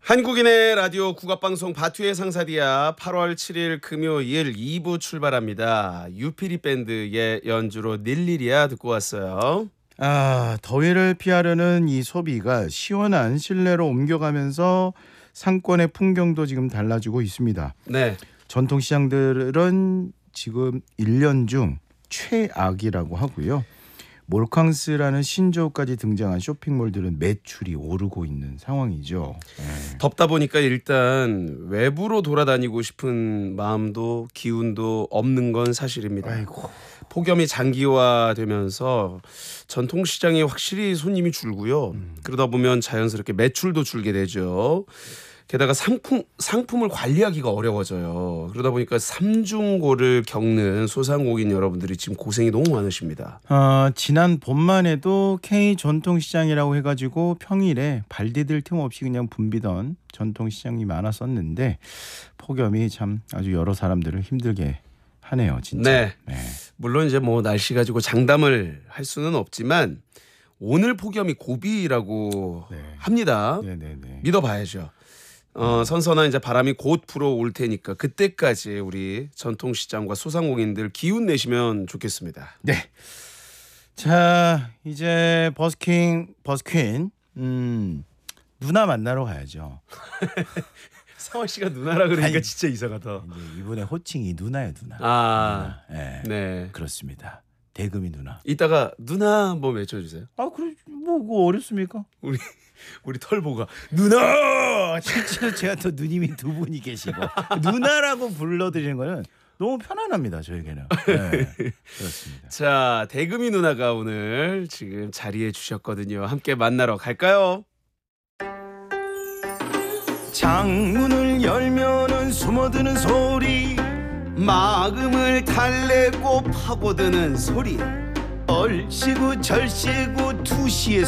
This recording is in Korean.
한국인의 라디오 국악방송 바투의 상사디아 8월 7일 금요일 2부 출발합니다. 유피리 밴드의 연주로 닐리리아 듣고 왔어요. 더위를 피하려는 이 소비가 시원한 실내로 옮겨가면서 상권의 풍경도 지금 달라지고 있습니다. 네. 전통시장들은 지금 1년 중 최악이라고 하고요. 몰캉스라는 신조어까지 등장한 쇼핑몰들은 매출이 오르고 있는 상황이죠. 덥다 보니까 일단 외부로 돌아다니고 싶은 마음도 기운도 없는 건 사실입니다. 아이고. 폭염이 장기화되면서 전통시장이 확실히 손님이 줄고요. 그러다 보면 자연스럽게 매출도 줄게 되죠. 게다가 상품을 관리하기가 어려워져요. 그러다 보니까 삼중고를 겪는 소상공인 여러분들이 지금 고생이 너무 많으십니다. 지난 봄만 해도 K 전통시장이라고 해가지고 평일에 발 디딜 틈 없이 그냥 붐비던 전통시장이 많았었는데 폭염이 참 아주 여러 사람들을 힘들게 하네요, 진짜. 네. 물론 이제 뭐 날씨 가지고 장담을 할 수는 없지만 오늘 폭염이 고비라고 합니다. 네네네. 믿어봐야죠. 선선한 이제 바람이 곧 불어올 테니까 그때까지 우리 전통시장과 소상공인들 기운 내시면 좋겠습니다. 네. 자, 이제 버스킹 버스퀸 누나 만나러 가야죠. 상원 씨가 누나라 그러니까 아니, 진짜 이상하다. 이제 이분의 호칭이 누나예요, 누나. 아, 누나. 네. 그렇습니다. 대금이 누나. 이따가 누나 한번 외쳐주세요. 그래 뭐 어렵습니까? 우리 털보가 누나. 실제로 제가 또 누님이 두 분이 계시고 누나라고 불러드리는 거는 너무 편안합니다, 저에게는. 네, 그렇습니다. 자, 대금이 누나가 오늘 지금 자리해 주셨거든요. 함께 만나러 갈까요? 창문을 열면은 숨어드는 소리, 마음을 달래고 파고드는 소리. 얼씨구 절씨구 2시에